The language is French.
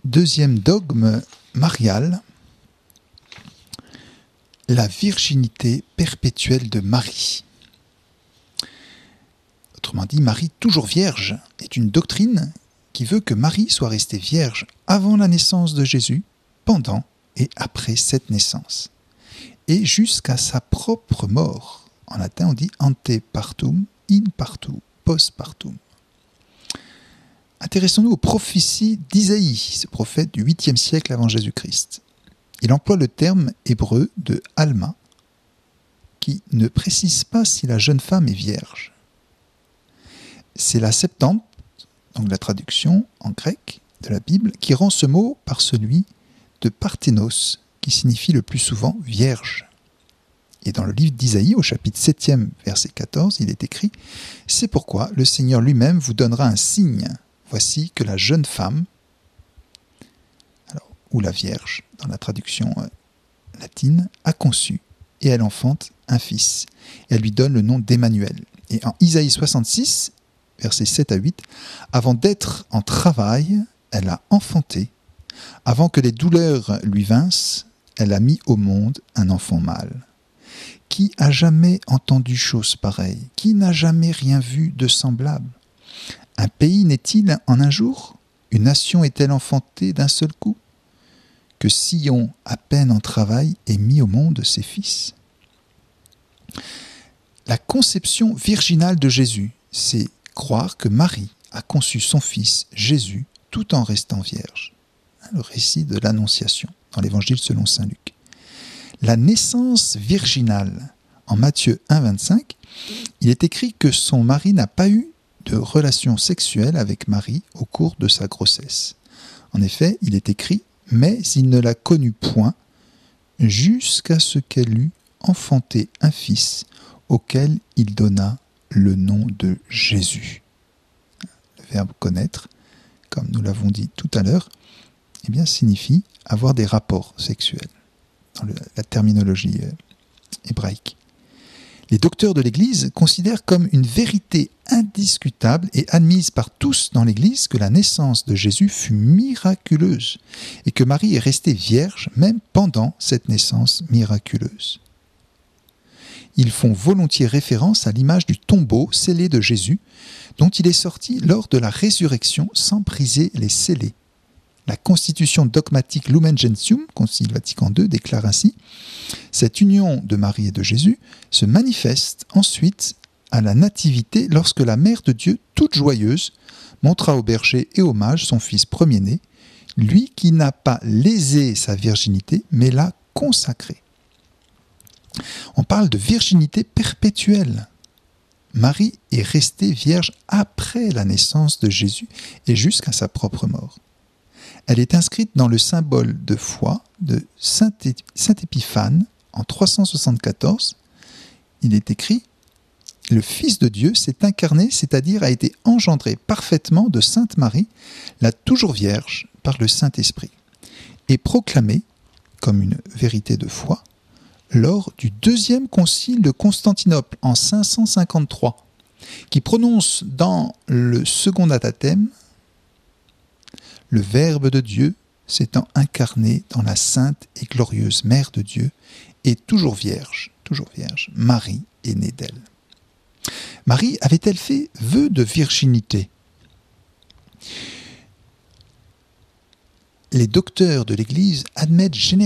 Deuxième dogme marial, la virginité perpétuelle de Marie. Autrement dit, Marie toujours vierge est une doctrine qui veut que Marie soit restée vierge avant la naissance de Jésus, pendant et après cette naissance, et jusqu'à sa propre mort. En latin, on dit ante partum, in partu, post partum. Intéressons-nous aux prophéties d'Isaïe, ce prophète du 8e siècle avant Jésus-Christ. Il emploie le terme hébreu de Alma, qui ne précise pas si la jeune femme est vierge. C'est la Septante, donc la traduction en grec de la Bible, qui rend ce mot par celui de Parthénos, qui signifie le plus souvent vierge. Et dans le livre d'Isaïe, au chapitre 7e, verset 14, il est écrit « C'est pourquoi le Seigneur lui-même vous donnera un signe. Voici que la jeune femme, ou la Vierge, dans la traduction latine, a conçu, et elle enfante un fils. Et elle lui donne le nom d'Emmanuel. » Et en Isaïe 66, versets 7 à 8, « Avant d'être en travail, elle a enfanté. Avant que les douleurs lui vinssent, elle a mis au monde un enfant mâle. Qui a jamais entendu chose pareille? Qui n'a jamais rien vu de semblable? Un pays naît-il en un jour? Une nation est-elle enfantée d'un seul coup? Que Sion, à peine en travail, ait mis au monde ses fils. » La conception virginale de Jésus, c'est croire que Marie a conçu son fils Jésus tout en restant vierge. Le récit de l'Annonciation dans l'Évangile selon saint Luc. La naissance virginale, en Matthieu 1, 25, il est écrit que son mari n'a pas eu de relation sexuelle avec Marie au cours de sa grossesse. En effet, il est écrit « Mais il ne la connut point jusqu'à ce qu'elle eût enfanté un fils auquel il donna le nom de Jésus. » Le verbe « connaître », comme nous l'avons dit tout à l'heure, eh bien, signifie avoir des rapports sexuels dans la terminologie hébraïque. Les docteurs de l'Église considèrent comme une vérité indiscutable et admise par tous dans l'Église que la naissance de Jésus fut miraculeuse et que Marie est restée vierge même pendant cette naissance miraculeuse. Ils font volontiers référence à l'image du tombeau scellé de Jésus dont il est sorti lors de la résurrection sans briser les scellés. La constitution dogmatique Lumen Gentium, Concile Vatican II, déclare ainsi « Cette union de Marie et de Jésus se manifeste ensuite à la nativité lorsque la Mère de Dieu, toute joyeuse, montra au berger et aux mages son fils premier-né, lui qui n'a pas lésé sa virginité, mais l'a consacrée. » On parle de virginité perpétuelle. Marie est restée vierge après la naissance de Jésus et jusqu'à sa propre mort. Elle est inscrite dans le symbole de foi de Saint Épiphane en 374. Il est écrit « Le Fils de Dieu s'est incarné, c'est-à-dire a été engendré parfaitement de Sainte Marie, la toujours vierge, par le Saint-Esprit, et proclamé comme une vérité de foi lors du deuxième concile de Constantinople en 553, qui prononce dans le second anathème le Verbe de Dieu s'étant incarné dans la sainte et glorieuse Mère de Dieu et toujours vierge, Marie est née d'elle. Marie avait-elle fait vœu de virginité? Les docteurs de l'Église admettent généralement